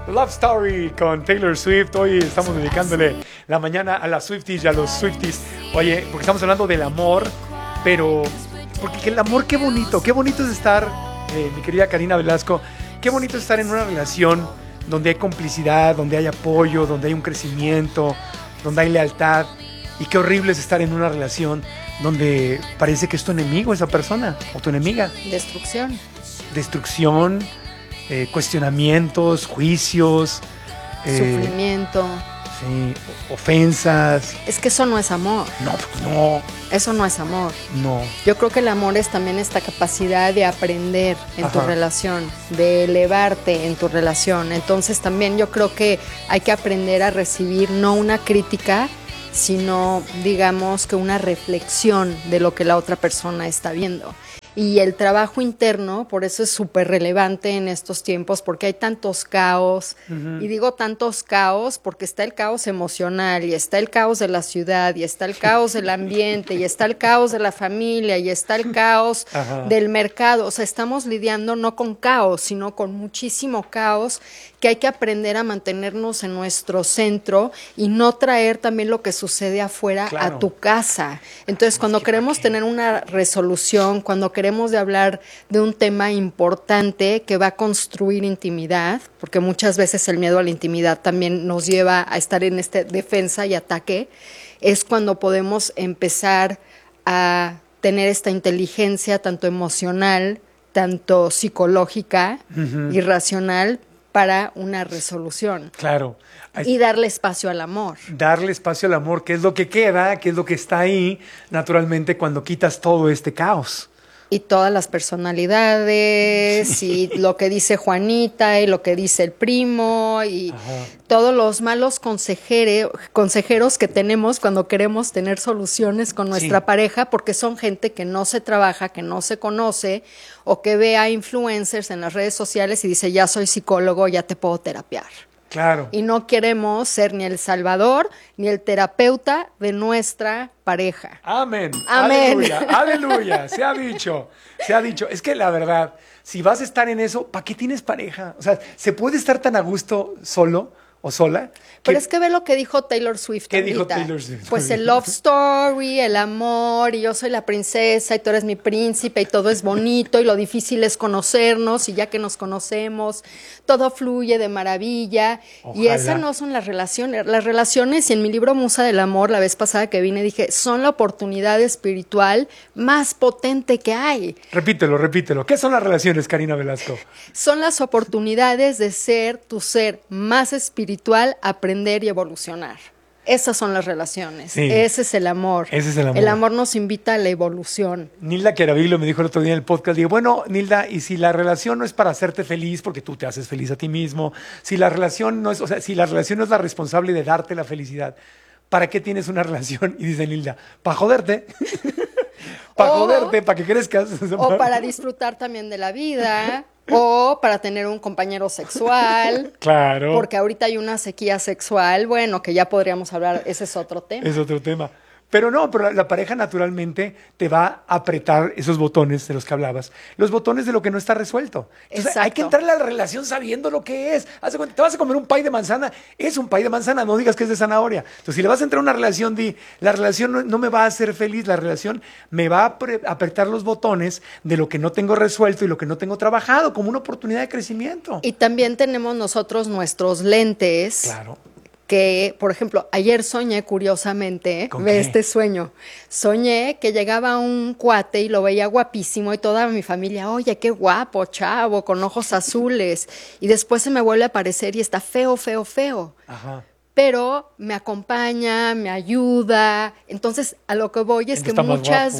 Love Story con Taylor Swift. Hoy estamos dedicándole la mañana a las Swifties y a los Swifties. Oye, porque estamos hablando del amor, pero porque el amor, qué bonito es estar, mi querida Karina Velasco, qué bonito es estar en una relación donde hay complicidad, donde hay apoyo, donde hay un crecimiento, donde hay lealtad. Y qué horrible es estar en una relación donde parece que es tu enemigo esa persona o tu enemiga. Destrucción, cuestionamientos, juicios, sufrimiento. Sí, ofensas. Es que eso no es amor. No. Eso no es amor. No. Yo creo que el amor es también esta capacidad de aprender en tu relación, de elevarte en tu relación. Entonces también yo creo que hay que aprender a recibir no una crítica, sino digamos que una reflexión de lo que la otra persona está viendo. Y el trabajo interno, por eso es súper relevante en estos tiempos, porque hay tantos caos, y digo tantos caos porque está el caos emocional, y está el caos de la ciudad, y está el caos del ambiente, y está el caos de la familia, y está el caos del mercado. O sea, estamos lidiando no con caos, sino con muchísimo caos, que hay que aprender a mantenernos en nuestro centro y no traer también lo que sucede afuera a tu casa. Entonces, cuando queremos tener una resolución, cuando queremos de hablar de un tema importante que va a construir intimidad, porque muchas veces el miedo a la intimidad también nos lleva a estar en defensa y ataque, es cuando podemos empezar a tener esta inteligencia tanto emocional, tanto psicológica y racional para una resolución. Claro. Y darle espacio al amor. Darle espacio al amor, que es lo que queda, que es lo que está ahí, naturalmente, cuando quitas todo este caos. Y todas las personalidades, y lo que dice Juanita, y lo que dice el primo, y todos los malos consejeros que tenemos cuando queremos tener soluciones con nuestra pareja, porque son gente que no se trabaja, que no se conoce, o que ve a influencers en las redes sociales y dice, ya soy psicólogo, ya te puedo terapiar. Claro. Y no queremos ser ni el salvador ni el terapeuta de nuestra pareja. Amén. Amén. Aleluya. Se ha dicho. Es que la verdad, si vas a estar en eso, ¿para qué tienes pareja? O sea, ¿se puede estar tan a gusto solo o sola? Pero es que ve lo que dijo Taylor Swift. ¿Qué dijo Taylor Swift? Pues el love story, el amor, y yo soy la princesa y tú eres mi príncipe y todo es bonito y lo difícil es conocernos y ya que nos conocemos, todo fluye de maravilla. Ojalá. Y esas no son las relaciones. Las relaciones, y en mi libro Musa del Amor, la vez pasada que vine, dije, son la oportunidad espiritual más potente que hay. Repítelo. ¿Qué son las relaciones, Karina Velasco? Son las oportunidades de ser tu ser más espiritual, aprender y evolucionar. Esas son las relaciones. Sí. Ese es el amor. El amor nos invita a la evolución. Nilda Queravilo me dijo el otro día en el podcast, digo, bueno, Nilda, y si la relación no es para hacerte feliz, porque tú te haces feliz a ti mismo, si la relación no es la responsable de darte la felicidad, ¿para qué tienes una relación? Y dice Nilda, para joderte. Para joderte, para que crezcas. O para disfrutar también de la vida. O para tener un compañero sexual. Claro. Porque ahorita hay una sequía sexual, bueno, que ya podríamos hablar, ese es otro tema. Es otro tema. Pero la pareja naturalmente te va a apretar esos botones de los que hablabas, los botones de lo que no está resuelto. Entonces, hay que entrar a la relación sabiendo lo que es. Te vas a comer un pay de manzana, es un pay de manzana, no digas que es de zanahoria. Entonces, si le vas a entrar a una relación, la relación no me va a hacer feliz, la relación me va a apretar los botones de lo que no tengo resuelto y lo que no tengo trabajado, como una oportunidad de crecimiento. Y también tenemos nosotros nuestros lentes. Claro. Que, por ejemplo, ayer soñé curiosamente, este sueño, soñé que llegaba un cuate y lo veía guapísimo y toda mi familia, oye, qué guapo, chavo, con ojos azules, y después se me vuelve a aparecer y está feo. Ajá. Pero me acompaña, me ayuda, entonces a lo que voy es que muchas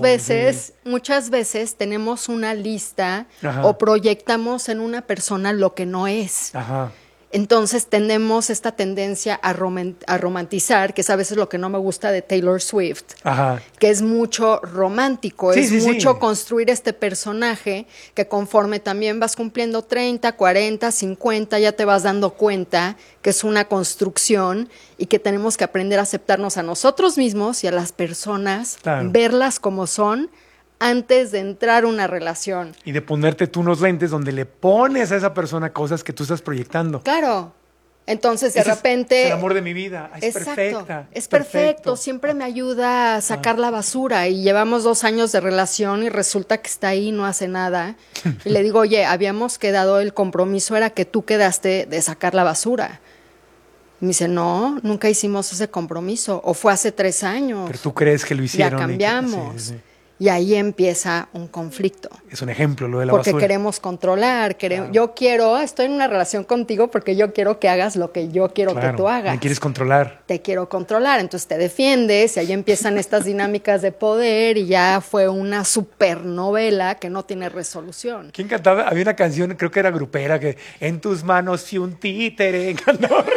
veces tenemos una lista o proyectamos en una persona lo que no es. Ajá. Entonces tenemos esta tendencia a romantizar, que es a veces lo que no me gusta de Taylor Swift, que es mucho romántico, mucho construir este personaje que conforme también vas cumpliendo 30, 40, 50, ya te vas dando cuenta que es una construcción y que tenemos que aprender a aceptarnos a nosotros mismos y a las personas, verlas como son, antes de entrar a una relación. Y de ponerte tú unos lentes donde le pones a esa persona cosas que tú estás proyectando. Claro. Entonces, de Ese repente... es el amor de mi vida. Ay, es Exacto, perfecta. es perfecto. Siempre me ayuda a sacar la basura. Y llevamos 2 años de relación y resulta que está ahí y no hace nada. Y le digo, oye, habíamos quedado, el compromiso era que tú quedaste de sacar la basura. Y me dice, no, nunca hicimos ese compromiso. O fue hace 3 años. Pero tú crees que lo hicieron. Ya cambiamos. Sí, sí, sí. Y ahí empieza un conflicto. Es un ejemplo lo de la Porque basura. queremos controlar. Yo estoy en una relación contigo porque yo quiero que hagas lo que yo quiero que tú hagas. Me quieres controlar. Te quiero controlar, entonces te defiendes y ahí empiezan estas dinámicas de poder y ya fue una supernovela que no tiene resolución. ¿Quién cantaba? Había una canción, creo que era grupera, que en tus manos fui un títere. Cantaba.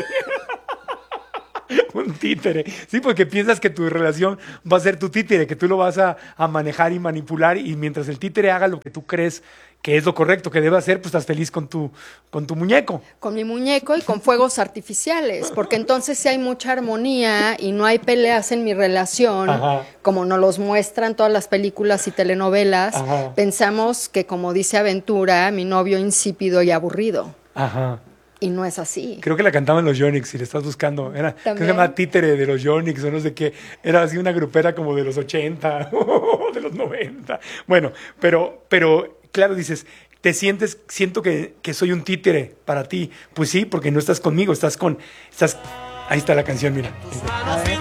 Un títere. Sí, porque piensas que tu relación va a ser tu títere, que tú lo vas a manejar y manipular y mientras el títere haga lo que tú crees que es lo correcto, que debe hacer, pues estás feliz con tu muñeco. Con mi muñeco y con fuegos artificiales, porque entonces sí hay mucha armonía y no hay peleas en mi relación, Ajá. como nos los muestran todas las películas y telenovelas. Ajá. Pensamos que, como dice Aventura, mi novio insípido y aburrido. Ajá. Y no es así. Creo que la cantaban los Yonix, si le estás buscando. Creo que se llama Títere de los Yonix o no sé qué. Era así una grupera como de los 80 de los 90. Bueno, pero claro, dices, siento que soy un títere para ti. Pues sí, porque no estás conmigo, ahí está la canción, mira.